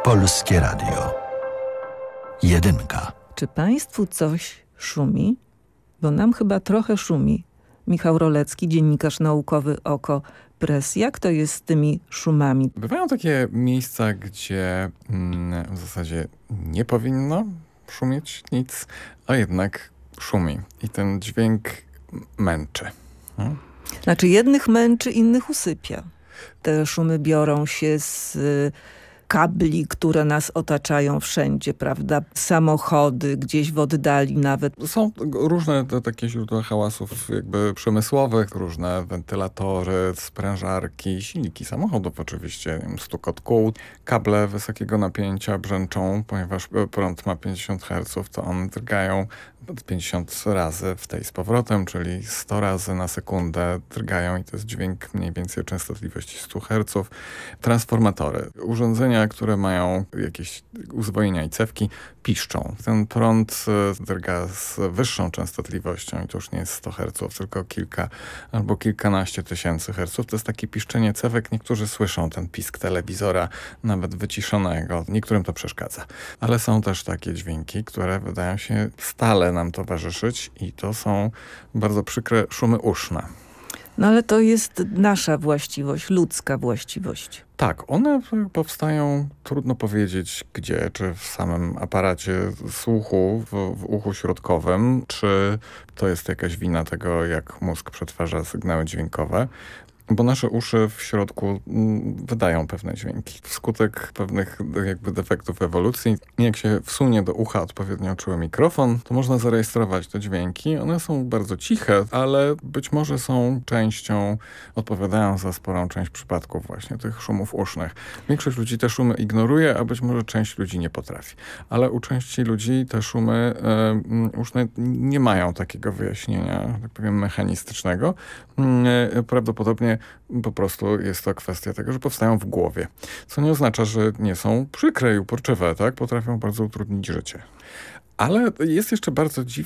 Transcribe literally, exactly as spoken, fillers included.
Polskie Radio. Jedynka. Czy państwu coś szumi? Bo nam chyba trochę szumi. Michał Rolecki, dziennikarz naukowy Oko Press. Jak to jest z tymi szumami? Bywają takie miejsca, gdzie mm, w zasadzie nie powinno szumieć nic, a jednak szumi. I ten dźwięk męczy. Hmm? Znaczy jednych męczy, innych usypia. Te szumy biorą się z kabli, które nas otaczają wszędzie, prawda? Samochody, gdzieś w oddali nawet. Są różne te, takie źródła hałasów jakby przemysłowych, różne wentylatory, sprężarki, silniki samochodów oczywiście, nie wiem, stukot kół, kable wysokiego napięcia brzęczą, ponieważ prąd ma pięćdziesiąt herców, to one drgają pięćdziesiąt razy w tej z powrotem, czyli sto razy na sekundę drgają i to jest dźwięk mniej więcej o częstotliwości stu herców. Transformatory, urządzenia, które mają jakieś uzwojenia i cewki, piszczą. Ten prąd drga z wyższą częstotliwością i to już nie jest sto herców, tylko kilka albo kilkanaście tysięcy herców. To jest takie piszczenie cewek. Niektórzy słyszą ten pisk telewizora, nawet wyciszonego. Niektórym to przeszkadza. Ale są też takie dźwięki, które wydają się stale nam towarzyszyć i to są bardzo przykre szumy uszne. No ale to jest nasza właściwość, ludzka właściwość. Tak, one powstają, trudno powiedzieć gdzie, czy w samym aparacie słuchu, w, w uchu środkowym, czy to jest jakaś wina tego, jak mózg przetwarza sygnały dźwiękowe. Bo nasze uszy w środku wydają pewne dźwięki. Wskutek pewnych jakby defektów ewolucji, jak się wsunie do ucha odpowiednio czuły mikrofon, to można zarejestrować te dźwięki. One są bardzo ciche, ale być może są częścią, odpowiadają za sporą część przypadków właśnie tych szumów usznych. Większość ludzi te szumy ignoruje, a być może część ludzi nie potrafi. Ale u części ludzi te szumy y, uszne nie mają takiego wyjaśnienia, tak powiem, mechanistycznego. Y, prawdopodobnie po prostu jest to kwestia tego, że powstają w głowie. Co nie oznacza, że nie są przykre i uporczywe, tak? Potrafią bardzo utrudnić życie. Ale jest jeszcze bardzo dziwny